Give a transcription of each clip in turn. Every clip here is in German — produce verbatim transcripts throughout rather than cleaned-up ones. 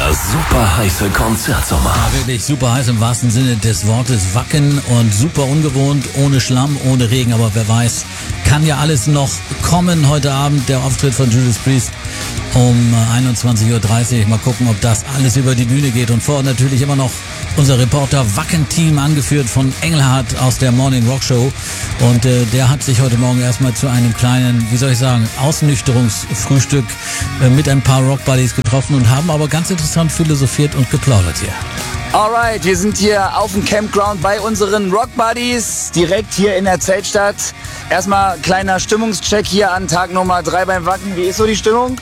Der super heiße Konzertsommer. Ja, wirklich super heiß im wahrsten Sinne des Wortes. Wacken und super ungewohnt, ohne Schlamm, ohne Regen. Aber wer weiß, kann ja alles noch kommen heute Abend. Der Auftritt von Judas Priest um einundzwanzig Uhr dreißig. Mal gucken, ob das alles über die Bühne geht. Und vor Ort natürlich immer noch unser Reporter Wacken-Team, angeführt von Engelhardt aus der Morning Rock Show. Und äh, der hat sich heute Morgen erstmal zu einem kleinen, wie soll ich sagen, Ausnüchterungsfrühstück äh, mit ein paar Rock-Buddies getroffen und haben aber ganz interessant philosophiert und geplaudert hier. Alright, wir sind hier auf dem Campground bei unseren Rock Buddies, direkt hier in der Zeltstadt. Erstmal kleiner Stimmungscheck hier an Tag Nummer drei beim Wacken. Wie ist so die Stimmung?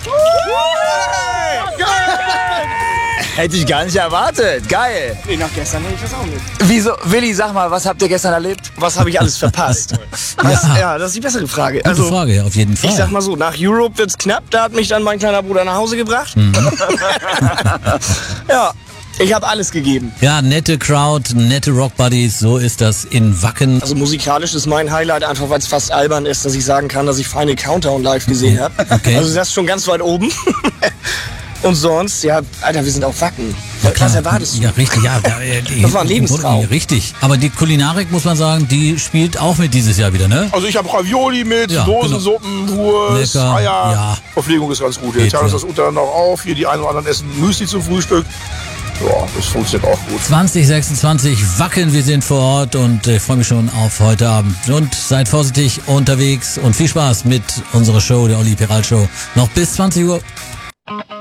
Hätte ich gar nicht erwartet. Geil. Nee, nach gestern hätte ich das auch nicht. Wieso? Willi, sag mal, was habt ihr gestern erlebt? Was habe ich alles verpasst? Was, ja. ja, das ist die bessere Frage. Gute Also, Frage, ja, auf jeden Fall. ich sag mal so, nach Europe wird's knapp. Da hat mich dann mein kleiner Bruder nach Hause gebracht. Mhm. Ja, ich habe alles gegeben. Ja, nette Crowd, nette Rock-Buddies, so ist das in Wacken. Also musikalisch ist mein Highlight einfach, weil es fast albern ist, dass ich sagen kann, dass ich Final Countdown live gesehen habe. Okay. Also das ist schon ganz weit oben. Und sonst, ja, Alter, wir sind auf Wacken. Ja, klar. Was erwartest du? Ja, richtig, ja. ja die, Das war ein Lebenstraum. Richtig. Aber die Kulinarik, muss man sagen, die spielt auch mit dieses Jahr wieder, ne? Also ich habe Ravioli mit, Ja, Dosensuppen, Wurst, Lecker, Eier. ja. Verpflegung ist ganz gut. Geht, Jetzt teilen uns ja. das untereinander auch auf. Hier die einen oder anderen essen Müsli zum Frühstück. Ja, das funktioniert auch gut. zwanzig sechsundzwanzig Wacken, wir sind vor Ort und ich freue mich schon auf heute Abend. Und seid vorsichtig unterwegs und viel Spaß mit unserer Show, der Olli Peral Show. Noch bis zwanzig Uhr.